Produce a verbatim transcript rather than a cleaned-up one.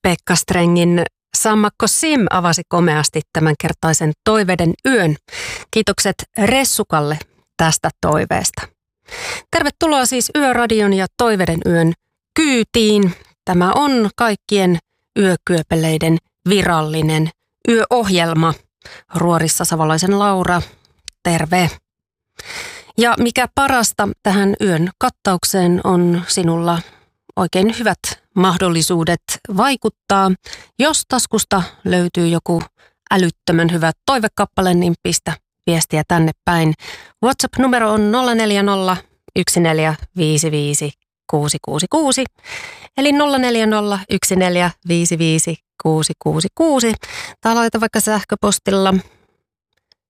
Pekka Strengin Sammakko Sim avasi komeasti tämänkertaisen Toiveiden yön. Kiitokset Ressukalle tästä toiveesta. Tervetuloa siis Yöradion ja Toiveiden yön kyytiin. Tämä on kaikkien yökyöpeleiden virallinen yöohjelma. Ruorissa Savolaisen Laura, terve. Ja mikä parasta tähän yön kattaukseen on sinulla oikein hyvät mahdollisuudet vaikuttaa. Jos taskusta löytyy joku älyttömän hyvä toivekappale, niin pistä viestiä tänne päin. WhatsApp-numero on nolla neljä nolla yksi neljä viisi viisi kuusi kuusi kuusi eli nolla neljä nolla yksi neljä viisi viisi kuusi kuusi kuusi tai laita vaikka sähköpostilla